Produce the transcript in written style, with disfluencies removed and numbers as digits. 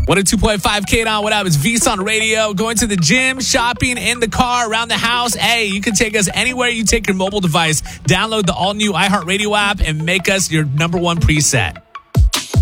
102.5 K-Don, what up? It's VSON Radio. Going to the gym, shopping, in the car, around the house. Hey, you can take us anywhere you take your mobile device. Download the all-new iHeartRadio app and make us your number one preset.